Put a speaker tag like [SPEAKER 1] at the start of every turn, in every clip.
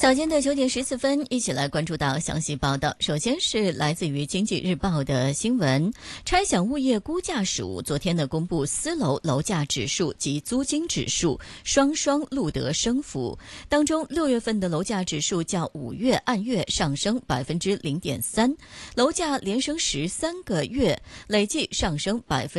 [SPEAKER 1] 早间的9点14分，一起来关注到详细报道。首先是来自于经济日报的新闻，差响物业估价署昨天呢公布私楼楼价指数及租金指数双双录得升幅，当中6月份的楼价指数较5月按月上升0.3%，楼价连升13个月，累计上升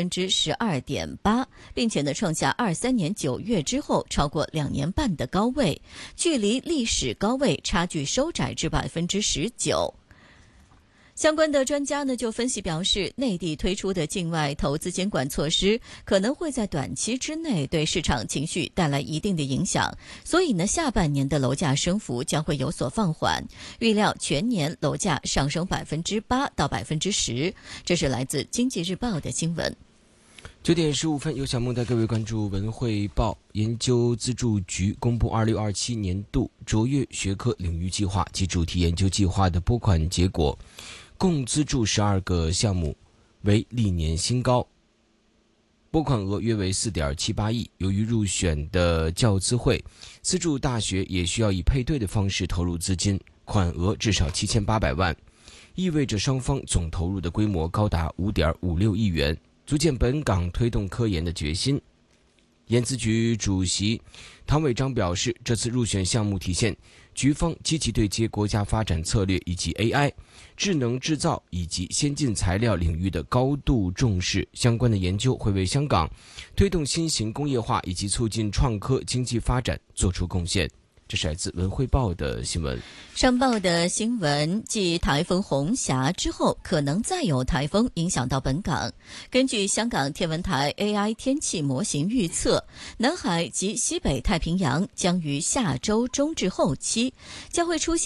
[SPEAKER 1] 12.8%，并且呢创下23年9月之后超过2年半的高位，距离历史高位差距收窄至19%。相关的专家呢就分析表示，内地推出的境外投资监管措施可能会在短期之内对市场情绪带来一定的影响，所以呢下半年的楼价升幅将会有所放缓，预料全年楼价上升8%到10%。这是来自经济日报的新闻。
[SPEAKER 2] 9点15分，由小梦带各位关注文汇报。研究资助局公布26-27年度卓越学科领域计划及主题研究计划的拨款结果，共资助12个项目，为历年新高，拨款额约为4.78亿。由于入选的教资会、资助大学也需要以配对的方式投入资金，款额至少7800万，意味着双方总投入的规模高达5.56亿元，足见本港推动科研的决心。研资局主席唐伟章表示，这次入选项目体现局方积极对接国家发展策略以及 AI、智能制造以及先进材料领域的高度重视，相关的研究会为香港推动新型工业化以及促进创科经济发展做出贡献。这是来自文汇报的新闻。
[SPEAKER 1] 上报的新闻，继台风红霞之后，可能再有台风影响到本港。根据香港天文台 AI 天气模型预测，南海及西北太平洋将于下周中至后期将会出现